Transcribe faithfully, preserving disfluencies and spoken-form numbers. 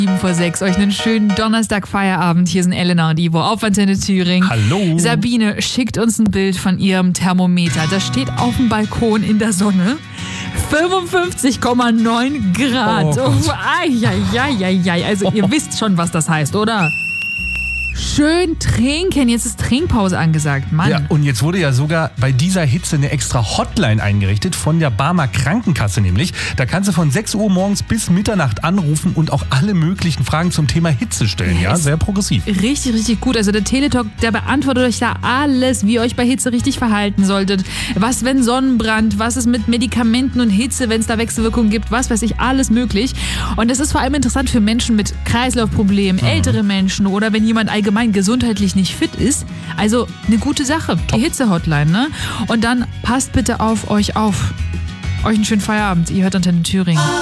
sieben vor sechs. Euch einen schönen Donnerstag-Feierabend. Hier sind Elena und Ivo auf Antenne Thüringen. Hallo. Sabine schickt uns ein Bild von ihrem Thermometer. Das steht auf dem Balkon in der Sonne. fünfundfünfzig Komma neun Grad. Oh Oh, ai, ai, ai, ai, ai. Also ihr wisst schon, was das heißt, oder? Schön trinken. Jetzt ist Trinkpause angesagt. Mann. Ja, und jetzt wurde ja sogar bei dieser Hitze eine extra Hotline eingerichtet von der Barmer Krankenkasse nämlich. Da kannst du von sechs Uhr morgens bis Mitternacht anrufen und auch alle möglichen Fragen zum Thema Hitze stellen. Ja, sehr progressiv. Richtig, richtig gut. Also der Teletalk, der beantwortet euch da alles, wie ihr euch bei Hitze richtig verhalten solltet. Was, wenn Sonnenbrand, was ist mit Medikamenten und Hitze, wenn es da Wechselwirkungen gibt, was weiß ich, alles möglich. Und das ist vor allem interessant für Menschen mit Kreislaufproblemen, mhm. ältere Menschen oder wenn jemand allgemein gesundheitlich nicht fit ist. Also eine gute Sache, die Hitze-Hotline, ne? Und dann passt bitte auf euch auf. Euch einen schönen Feierabend. Ihr hört Antenne Thüringen.